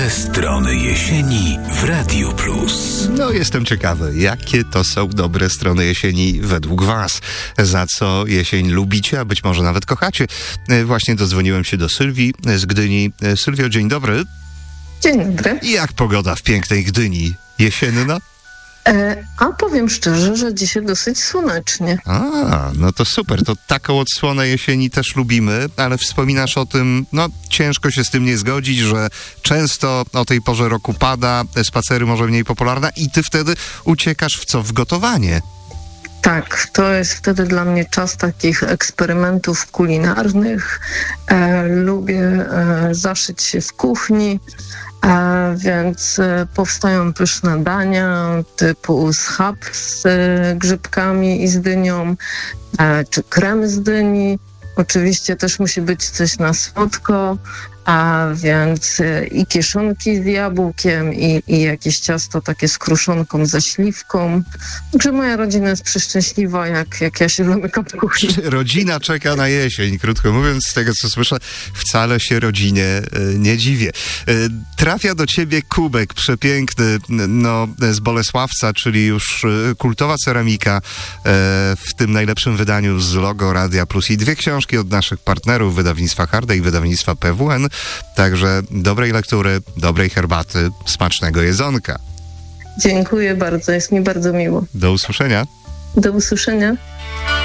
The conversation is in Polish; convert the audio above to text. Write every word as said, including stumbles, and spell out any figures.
Dobre strony jesieni w Radiu Plus. No, jestem ciekawy, jakie to są dobre strony jesieni według was? Za co jesień lubicie, a być może nawet kochacie? Właśnie dodzwoniłem się do Sylwii z Gdyni. Sylwio, dzień dobry. Dzień dobry. Jak pogoda w pięknej Gdyni? Jesienna? E, a powiem szczerze, że dzisiaj dosyć słonecznie. A, no to super, to taką odsłonę jesieni też lubimy, ale wspominasz o tym, no ciężko się z tym nie zgodzić, że często o tej porze roku pada, spacery może mniej popularne i ty wtedy uciekasz w co? W gotowanie. Tak, to jest wtedy dla mnie czas takich eksperymentów kulinarnych. E, lubię e, zaszyć się w kuchni, e, więc e, powstają pyszne dania typu schab z e, grzybkami i z dynią, e, czy krem z dyni. Oczywiście też musi być coś na słodko, a więc e, i kieszonki z jabłkiem, i, i jakieś ciasto takie z kruszonką, ze śliwką. Także moja rodzina jest przeszczęśliwa, jak, jak ja się zamykam w kuchni. Rodzina czeka na jesień, krótko mówiąc, z tego co słyszę, wcale się rodzinie e, nie dziwię. E, trafia do ciebie kubek przepiękny, no, z Bolesławca, czyli już e, kultowa ceramika e, w tym najlepszym wydaniu z logo Radia Plus i dwie książki od naszych partnerów, wydawnictwa Harde i wydawnictwa P W N. Także dobrej lektury, dobrej herbaty, smacznego jedzonka. Dziękuję bardzo, jest mi bardzo miło. Do usłyszenia. Do usłyszenia.